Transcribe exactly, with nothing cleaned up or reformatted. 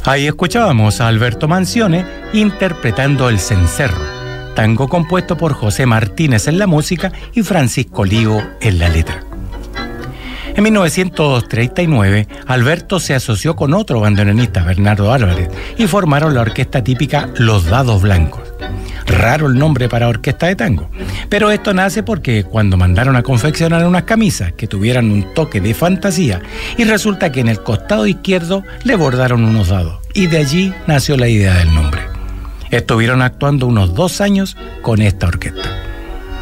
Ahí escuchábamos a Alberto Manzione interpretando El Cencerro, tango compuesto por José Martínez en la música y Francisco Ligo en la letra. En mil novecientos treinta y nueve, Alberto se asoció con otro bandoneonista, Bernardo Álvarez, y formaron la orquesta típica Los Dados Blancos. Raro el nombre para orquesta de tango, pero esto nace porque cuando mandaron a confeccionar unas camisas que tuvieran un toque de fantasía, y resulta que en el costado izquierdo le bordaron unos dados, y de allí nació la idea del nombre. Estuvieron actuando unos dos años con esta orquesta.